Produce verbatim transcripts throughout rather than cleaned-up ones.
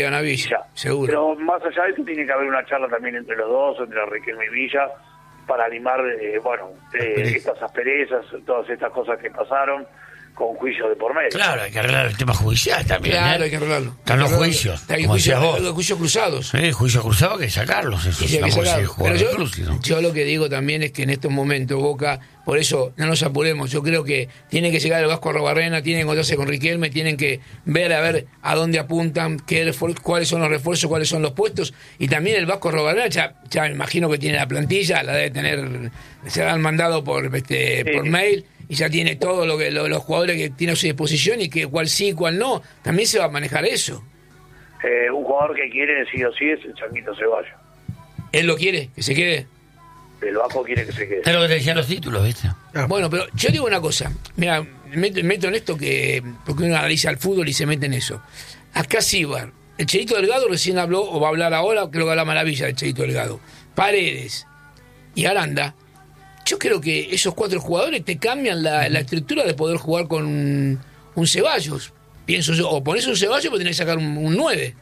Gana Villa, Villa. seguro. Pero más allá de eso tiene que haber una charla también entre los dos, entre Riquelme y Villa, para animar, eh, bueno, eh, estas asperezas, todas estas cosas que pasaron, con juicio de por medio. Claro, hay que arreglar el tema judicial también. Claro, ¿eh? hay que arreglarlo. Están los juicios, Hay como juicios, decías vos. los juicios cruzados. Sí, juicios cruzados hay que sacarlos. Eso, Sí, hay que vamos a sacarlo. decir, jugar Pero yo, de cruz, ¿no? yo lo que digo también es que en estos momentos Boca, por eso no nos apuremos, yo creo que tiene que llegar el Vasco Arrobarrena, tienen que encontrarse con Riquelme, tienen que ver a ver a dónde apuntan, qué refuer- cuáles son los refuerzos, cuáles son los puestos, y también el Vasco Arrobarena ya, ya me imagino que tiene la plantilla, la debe tener, se la han mandado por este Sí. por mail, y ya tiene todo lo que lo- los jugadores que tiene a su disposición y que cuál sí, cuál no, también se va a manejar eso. Eh, un jugador que quiere sí o sí es el Changuito Ceballos. Él lo quiere, que se quede. El Vasco quiere que se quede. Es lo que te decían los títulos, ¿viste? Bueno, pero yo digo una cosa, mira, meto, meto en esto que, porque uno analiza el fútbol y se mete en eso. Acá Síbar, el Cheito Delgado recién habló, o va a hablar ahora, creo que habla maravilla del Cheito Delgado. Paredes y Aranda, yo creo que esos cuatro jugadores te cambian la, la estructura de poder jugar con un, un Ceballos, pienso yo, o pones un Ceballos pero tenés que sacar un, un nueve.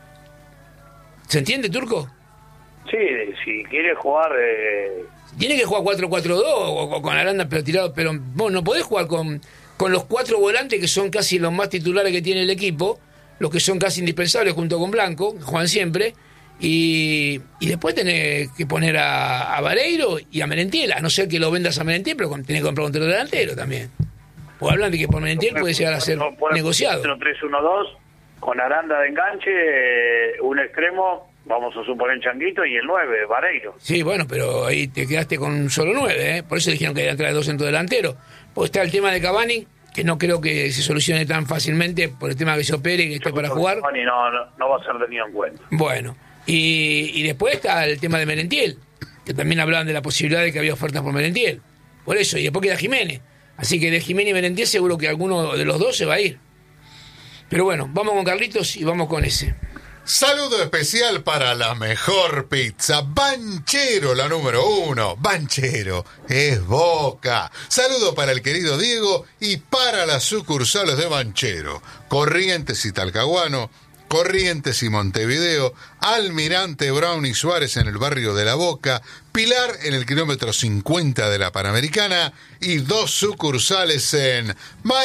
¿Se entiende, Turco? Sí, si quiere jugar... Eh, Tiene que jugar cuatro cuatro dos o, o con Aranda pero tirado, pero vos no podés jugar con, con los cuatro volantes que son casi los más titulares que tiene el equipo, los que son casi indispensables junto con Blanco, que juegan siempre, y, y después tenés que poner a, a Vareiro y a Merentiel, a no ser que lo vendas a Merentiel, pero con- tenés que comprar un tercero delantero también. O hablan de que por Merentiel puede llegar a ser no puede- negociado. tres uno dos, con Aranda de enganche, eh, un extremo, vamos a suponer Changuito, y el nueve, Vareiro. Sí, bueno, pero ahí te quedaste con un solo nueve, ¿eh? Por eso dijeron que debían traer dos centros delanteros. Pues está el tema de Cavani, que no creo que se solucione tan fácilmente por el tema de que se opere y que esté para jugar. Cavani no, no, no va a ser tenido en cuenta. Bueno, y, y después está el tema de Merentiel, que también hablaban de la posibilidad de que había ofertas por Merentiel. Por eso, y después queda Jiménez. Así que de Jiménez y Merentiel seguro que alguno de los dos se va a ir. Pero bueno, vamos con Carlitos y vamos con ese. Saludo especial para la mejor pizza, Banchero, la número uno. Banchero es Boca. Saludo para el querido Diego y para las sucursales de Banchero, Corrientes y Talcahuano, Corrientes y Montevideo, Almirante Brown y Suárez en el barrio de La Boca, Pilar en el kilómetro cincuenta de la Panamericana y dos sucursales en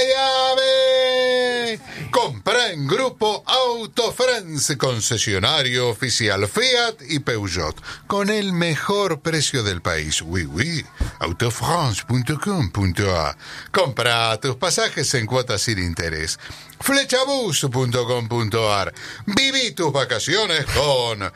Miami. Compra en Grupo Auto France, concesionario oficial Fiat y Peugeot, con el mejor precio del país. Oui, oui, autofrance punto com punto a. Compra tus pasajes en cuotas sin interés. Flechabus punto com punto a r. Viví tus vacaciones con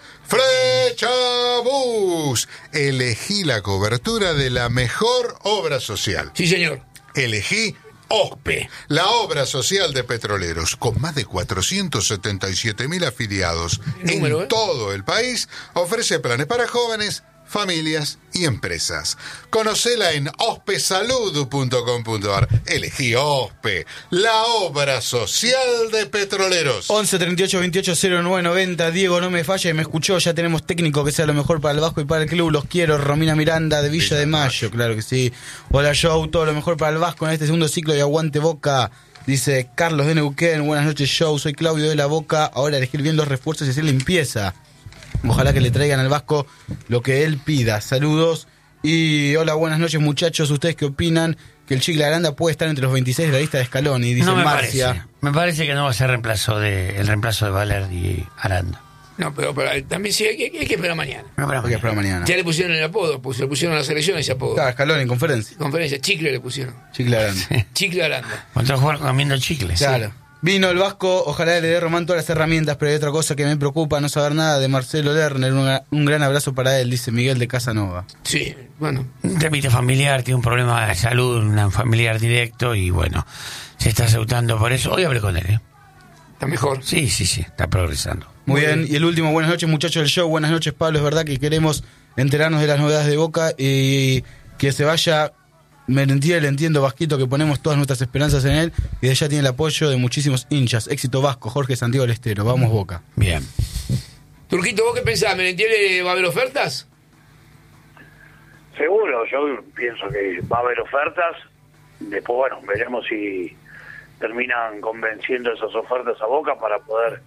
Flechabus. Elegí la cobertura de la mejor obra social. Sí, señor. Elegí OSPE, la obra social de petroleros, con más de cuatrocientos setenta y siete mil afiliados Número, en ¿eh? todo el país, ofrece planes para jóvenes, familias y empresas. Conocela en ospesalud punto com punto a r. Elegí OSPE, la obra social de petroleros. once treinta y ocho veintiocho cero nueve noventa. Diego, no me falla y me escuchó. Ya tenemos técnico que sea lo mejor para el Vasco y para el club. Los quiero. Romina Miranda de Villa, Villa de de Mayo. Claro que sí. Hola, Joe. Todo lo mejor para el Vasco en este segundo ciclo de Aguante Boca. Dice Carlos de Neuquén. Buenas noches, Joe. Soy Claudio de La Boca. Ahora elegir bien los refuerzos y hacer limpieza. Ojalá que le traigan al Vasco lo que él pida. Saludos. Y hola, buenas noches, muchachos. ¿Ustedes qué opinan? Que el Chicle Aranda puede estar entre los veintiséis de la lista de Scaloni, dice No me Marcia. parece. Me parece que no va a ser reemplazo de, el reemplazo de Valerdi y Aranda. No, pero, pero también sí, hay que, hay que esperar mañana. No, pero Hay que esperar mañana. Ya le pusieron el apodo, pues le pusieron a la selección ese apodo. Claro, Scaloni en conferencia. Conferencia, Chicle le pusieron. Chicle Aranda. Chicle Aranda. Contra jugar comiendo chicles. Claro. Vino el Vasco, ojalá le dé Román todas las herramientas, pero hay otra cosa que me preocupa, no saber nada de Marcelo Lerner. Un, un gran abrazo para él, dice Miguel de Casanova. Sí, bueno. Un trámite familiar, tiene un problema de salud, un familiar directo y bueno, se está aceptando por eso. Hoy hablé con él, ¿eh? Está mejor. Sí, sí, sí, está progresando. Muy, Muy bien. bien. Y el último, buenas noches muchachos del show, buenas noches Pablo, es verdad que queremos enterarnos de las novedades de Boca y que se vaya Merentiel, entiendo Vasquito, que ponemos todas nuestras esperanzas en él y de allá tiene el apoyo de muchísimos hinchas. Éxito Vasco, Jorge Santiago del Estero, vamos Boca. Bien. Turquito, ¿vos qué pensás? ¿Merentiel va a haber ofertas? Seguro, yo pienso que va a haber ofertas. Después, bueno, veremos si terminan convenciendo esas ofertas a Boca para poder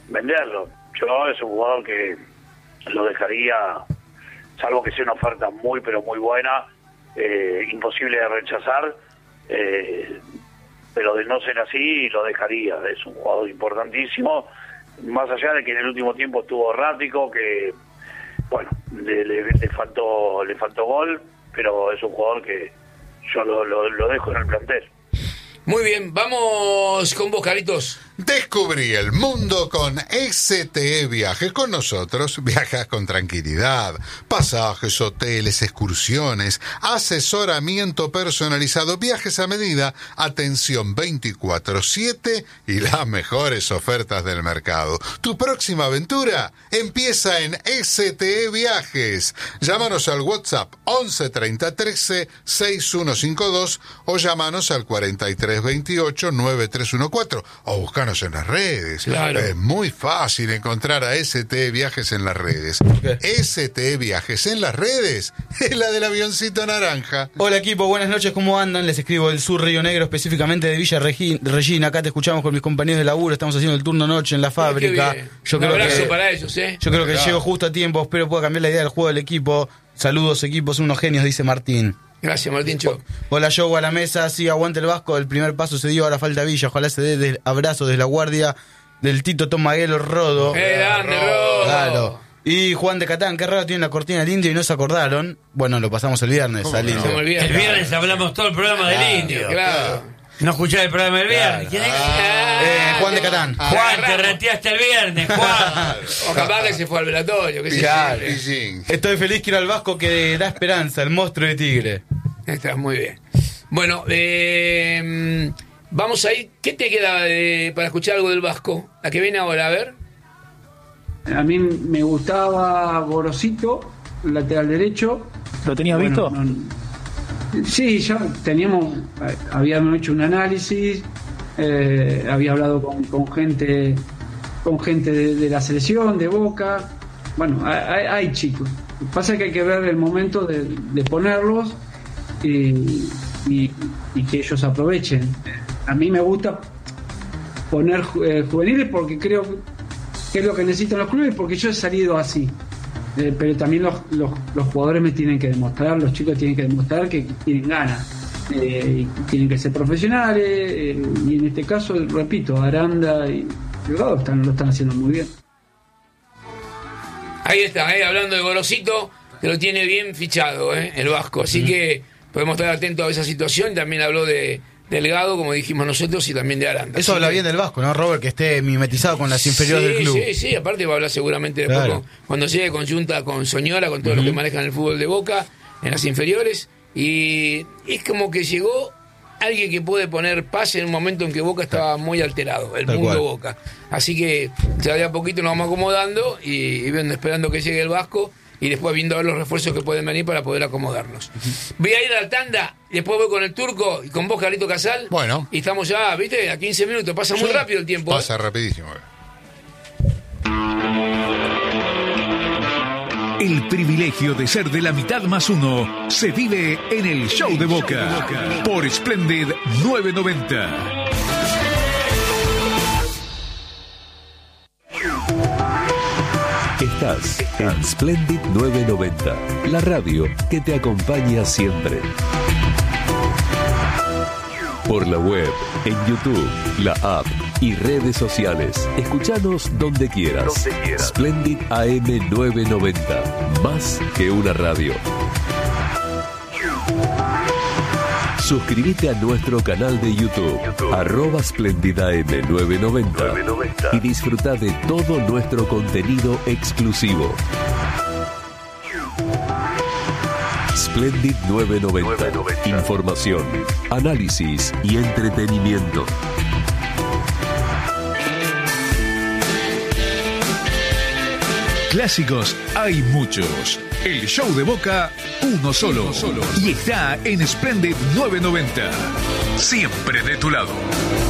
venderlo. Yo es un jugador que lo dejaría, salvo que sea una oferta muy pero muy buena, eh, imposible de rechazar, eh, pero de no ser así lo dejaría. Es un jugador importantísimo, más allá de que en el último tiempo estuvo errático, que bueno, le, le, le faltó le faltó gol, pero es un jugador que yo lo, lo, lo dejo en el plantel. Muy bien, vamos con vos, Carlitos. Descubrí el mundo con S T E Viajes. Con nosotros viajas con tranquilidad. Pasajes, hoteles, excursiones, asesoramiento personalizado, viajes a medida, atención veinticuatro siete y las mejores ofertas del mercado. Tu próxima aventura empieza en S T E Viajes. Llámanos al WhatsApp once treinta trece sesenta y uno cincuenta y dos o llámanos al cuarenta y tres veintiocho noventa y tres catorce o buscanos en las redes. Claro. Es muy fácil encontrar a S T E Viajes en las redes. ¿Qué? S T E Viajes en las redes es la del avioncito naranja. Hola equipo, buenas noches, ¿cómo andan? Les escribo del sur Río Negro, específicamente de Villa Regi- Regina. Acá te escuchamos con mis compañeros de laburo, estamos haciendo el turno noche en la fábrica. Qué bien. Yo Un creo abrazo que, para ellos, ¿eh? yo creo que Claro. llego justo a tiempo, espero pueda cambiar la idea del juego del equipo. Saludos equipos, son unos genios, dice Martín. Gracias, Martín Cho. Hola Joe, a la mesa, sí, aguante el Vasco, el primer paso se dio, ahora falta Villa, ojalá se dé del abrazo desde la guardia del Tito Tomaguelo Rodo. ¡Eh, grande, Rodo! Claro. Y Juan de Catán, qué raro tiene la cortina del indio y no se acordaron. Bueno, lo pasamos el viernes ¿Cómo al no? indio. Se me olvida. El viernes hablamos todo el programa del Claro, indio. Claro. ¿No escuchás el programa del viernes? ¿Quién es? Eh, Juan de Catán. Juan, te reteaste el viernes, Juan. O capaz que se fue al velatorio, qué sé yo. Claro. Pillín. Estoy feliz, quiero al Vasco que da esperanza, el monstruo de Tigre. Está muy bien. Bueno, eh, vamos a ir. ¿Qué te queda de- para escuchar algo del Vasco? La que viene ahora, a ver. A mí me gustaba Gorosito, lateral derecho. ¿Lo tenías visto? Bueno, no- sí, ya teníamos, eh, habíamos hecho un análisis, eh, había hablado con, con gente, con gente de, de la selección, de Boca. Bueno, hay, hay- hay chicos. Lo que pasa es que hay que ver el momento de, de ponerlos y, y- y que ellos aprovechen. A mí me gusta poner ju- eh, juveniles porque creo que es lo que necesitan los clubes, porque yo he salido así. Eh, pero también los, los, los jugadores me tienen que demostrar, los chicos tienen que demostrar que tienen ganas, eh, y tienen que ser profesionales, eh, y en este caso, repito, Aranda y Delgado están, lo están haciendo muy bien. Ahí está, eh, hablando de Gorosito, que lo tiene bien fichado, eh, el Vasco. Así que podemos estar atentos a esa situación. También habló de Delgado, como dijimos nosotros, y también de Aranda. Eso Así habla que- bien del Vasco, ¿no, Robert? Que esté mimetizado con las inferiores sí, del club. Sí, sí, aparte va a hablar seguramente después Claro. con- cuando llegue conjunta con Soñora, con todo lo que manejan el fútbol de Boca, en las inferiores. Y es como que llegó alguien que puede poner paz en un momento en que Boca estaba muy alterado, el Tal mundo cual. Boca. Así que ya de a poquito nos vamos acomodando y, y viendo, esperando que llegue el Vasco y después viendo a ver los refuerzos que pueden venir para poder acomodarnos. Voy a ir a la tanda, después voy con el Turco y con vos, Carlito Casal. Bueno. Y estamos ya, ¿viste? A quince minutos, pasa muy Sí. rápido el tiempo. ¿eh? Pasa rapidísimo. El privilegio de ser de la mitad más uno se vive en el Show de Boca por Splendid novecientos noventa. Estás en Splendid novecientos noventa, la radio que te acompaña siempre. Por la web, en YouTube, la app y redes sociales. Escuchanos donde quieras. Donde quieras. Splendid A M novecientos noventa, más que una radio. Suscríbete a nuestro canal de YouTube, YouTube. arroba Splendid A M novecientos noventa, novecientos noventa. y disfruta de todo nuestro contenido exclusivo. Splendid novecientos noventa, novecientos noventa. información, análisis y entretenimiento. Clásicos hay muchos. El Show de Boca, uno solo. Uno solo. Y está en Splendid novecientos noventa. Siempre de tu lado.